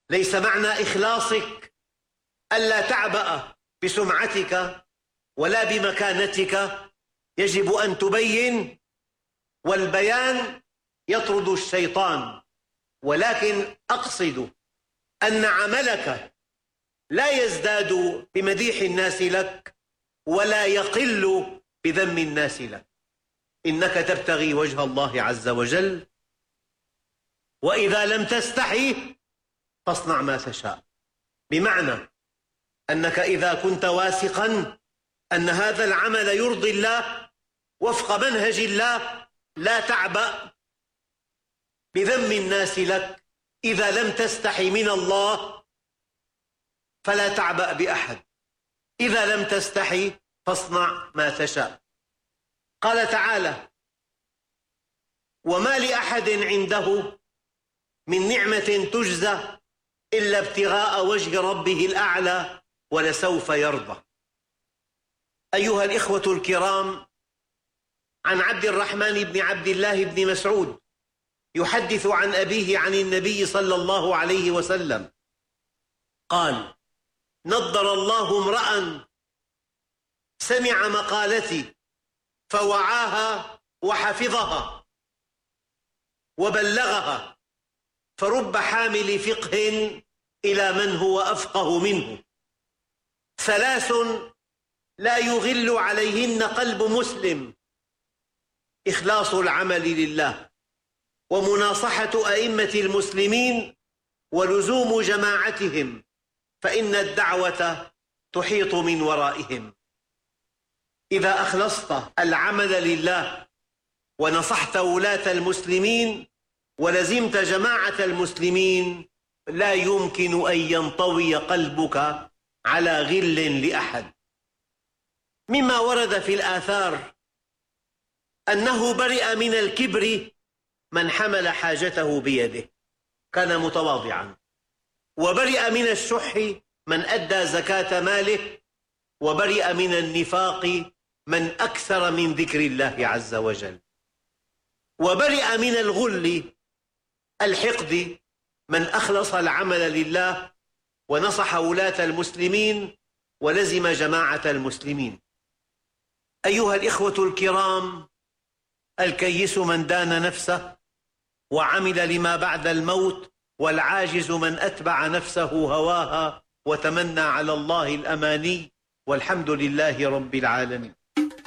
ليس معنى إخلاصك ألا تعبأ بسمعتك ولا بمكانتك، يجب أن تبين، والبيان يطرد الشيطان. ولكن أقصد أن عملك لا يزداد بمديح الناس لك ولا يقل بذم الناس لك، إنك تبتغي وجه الله عز وجل. وإذا لم تستحي فاصنع ما تشاء، بمعنى أنك إذا كنت واثقا أن هذا العمل يرضي الله وفق منهج الله لا تعبأ بذم الناس لك. إذا لم تستحي من الله فلا تعبأ بأحد. إذا لم تستحي فاصنع ما تشاء. قال تعالى: وما لأحد عنده من نعمة تجزى إلا ابتغاء وجه ربه الأعلى ولسوف يرضى. أيها الإخوة الكرام، عن عبد الرحمن بن عبد الله بن مسعود يحدث عن أبيه عن النبي صلى الله عليه وسلم قال: نضر الله امرأ سمع مقالتي فوعاها وحفظها وبلغها، فرب حامل فقه إلى من هو أفقه منه. ثلاث لا يغل عليهن قلب مسلم: إخلاص العمل لله، ومناصحة أئمة المسلمين، ولزوم جماعتهم، فإن الدعوة تحيط من ورائهم. إذا أخلصت العمل لله ونصحت ولاة المسلمين ولزمت جماعة المسلمين لا يمكن أن ينطوي قلبك على غل لأحد. مما ورد في الآثار أنه برئ من الكبر من حمل حاجته بيده، كان متواضعا. وبرئ من الشح من أدى زكاة ماله. وبرئ من النفاق من أكثر من ذكر الله عز وجل. وبرئ من الغل الحقد من أخلص العمل لله ونصح ولاة المسلمين ولزم جماعة المسلمين. أيها الإخوة الكرام، الكيس من دان نفسه وعمل لما بعد الموت، والعاجز من أتبع نفسه هواها وتمنى على الله الأماني، والحمد لله رب العالمين.